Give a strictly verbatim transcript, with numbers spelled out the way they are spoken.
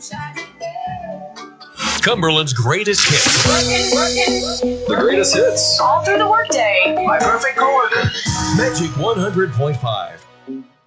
Cumberland's greatest hits. Working, working. The greatest hits. All through the workday. My perfect coworker. Magic one hundred point five.